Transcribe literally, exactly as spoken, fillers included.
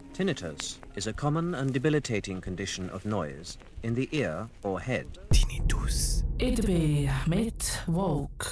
Tinnitus is a common and debilitating condition of noise in the ear or head. Tinnitus. Idbi mit Woke.